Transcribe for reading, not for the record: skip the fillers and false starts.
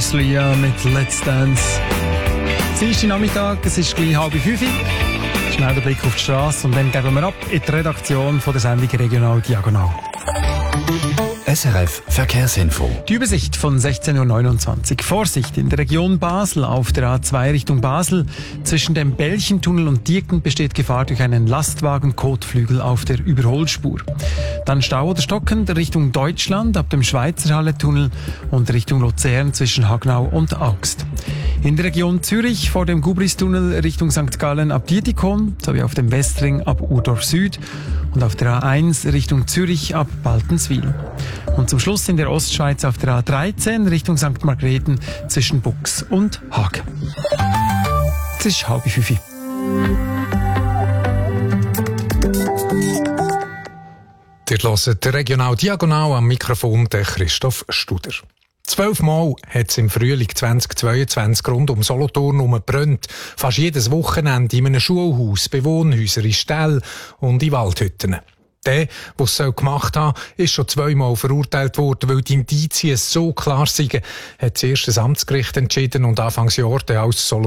Lia mit Let's Dance. Dienstag Nachmittag, es ist gleich 4:30. Schnell der Blick auf die Straße und dann geben wir ab in die Redaktion von der Sendung Regional Diagonal. SRF Verkehrsinfo. Die Übersicht von 16:29 Uhr. Vorsicht in der Region Basel auf der A2 Richtung Basel. Zwischen dem Belchentunnel und Dierken besteht Gefahr durch einen Lastwagen-Kotflügel auf der Überholspur. Dann Stau oder Stocken Richtung Deutschland ab dem Schweizerhalle-Tunnel und Richtung Luzern zwischen Hagnau und Augst. In der Region Zürich vor dem Gubristunnel Richtung St. Gallen ab Dietikon sowie auf dem Westring ab Urdorf Süd und auf der A1 Richtung Zürich ab Baltenswil. Und zum Schluss in der Ostschweiz auf der A13 Richtung St. Margrethen zwischen Bux und Haag. Es ist 4:30. Ihr hört Regional Diagonal, am Mikrofon der Christoph Studer. 12 Mal hat es im Frühling 2022 rund um Solothurn gebrannt. Fast jedes Wochenende in einem Schulhaus, Bewohnhäusern, in Ställen und in Waldhütten. Der, der es gemacht hat, ist schon 2-mal verurteilt worden, weil die Indizien so klar sind, hat das erste Amtsgericht entschieden und Anfangsjahr als